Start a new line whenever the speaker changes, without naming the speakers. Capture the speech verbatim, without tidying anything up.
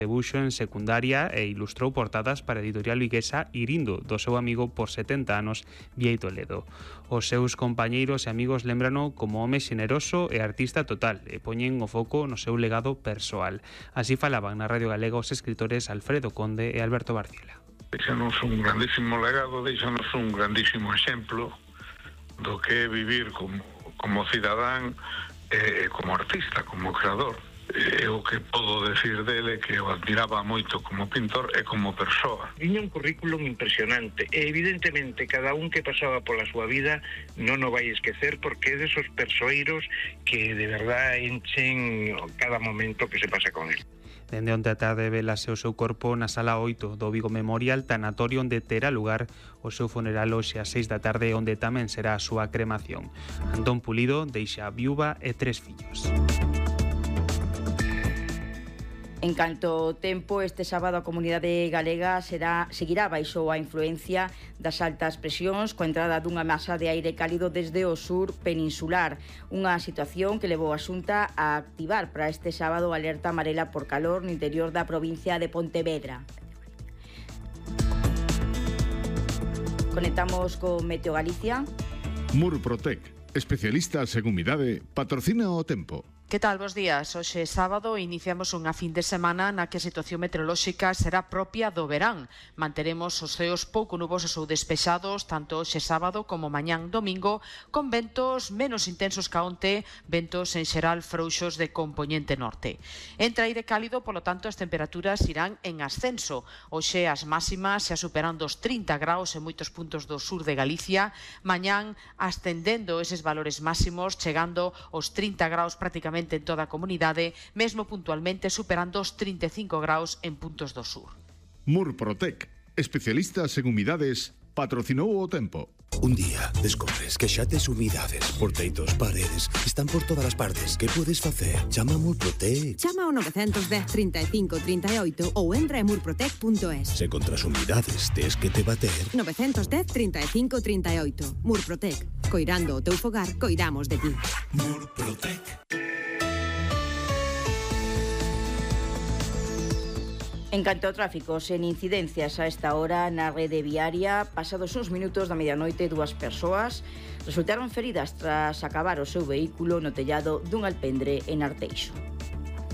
Debuxo en secundaria e ilustrou portadas para a editorial viguesa Irindo, do seu amigo por setenta anos, Bieito Ledo. Os seus compañeiros e amigos lembrano como home xeneroso e artista total e poñen o foco no seu legado persoal. Así falaban na Radio Galega os escritores Alfredo Conde e Alberto Barciela.
Deixanos un grandísimo legado, deixanos un grandísimo exemplo do que é vivir como, como cidadán e como artista, como creador. E o que podo decir dele que o admiraba moito como pintor e como persoa.
Tiña un currículum impresionante e evidentemente cada un que pasaba pola súa vida non o vai esquecer porque é desos persoeiros que de verdad enchen cada momento que se pasa con él.
Dende onte a tarde velase o seu corpo na sala oito do Vigo Memorial Tanatorio, onde terá lugar o seu funeral hoxe ás seis da tarde, onde tamén será a súa cremación. Antón Pulido deixa a viúva e tres fillos.
En canto ao tempo, este sábado a comunidade galega será, seguirá baixo a influencia das altas presións coa entrada dunha masa de aire cálido desde o sur peninsular, unha situación que levou a Xunta a activar para este sábado a alerta amarela por calor no interior da provincia de Pontevedra. Conectamos con Meteo Galicia.
Murprotec, especialistas en humidade, patrocina o tempo.
Que tal, bos días? Hoxe sábado iniciamos unha fin de semana na que a situación meteorolóxica será propia do verán. Manteremos os ceos pouco nubosos ou despexados tanto hoxe sábado como mañán domingo, con ventos menos intensos ca onte, ventos en xeral frouxos de compoñente norte. Entra aire cálido, polo tanto as temperaturas irán en ascenso. Hoxe as máximas xa superando os trinta graus en moitos puntos do sur de Galicia, mañán ascendendo eses valores máximos, chegando aos trinta graus prácticamente en toda a comunidade, mesmo puntualmente superando os trinta e cinco graus en puntos do sur.
Murprotec, especialistas en humidades, patrocinou o tempo.
Un día descobres que xa tes humidades por teitos, paredes, están por todas as partes. Que podes facer? Chama a Murprotec.
Chama ao nove un cero, trinta e cinco, trinta e oito ou entra en murprotec punto es.
Se contra as humidades tes que te bater.
nove un cero, trinta e cinco, trinta e oito. Murprotec. Coirando o teu fogar, coiramos de ti.
Murprotec.
En canto ao tráfico, sen incidencias a esta hora na rede viaria, pasados uns minutos da medianoite, dúas persoas resultaron feridas tras acabar o seu vehículo no tellado dun alpendre en Arteixo.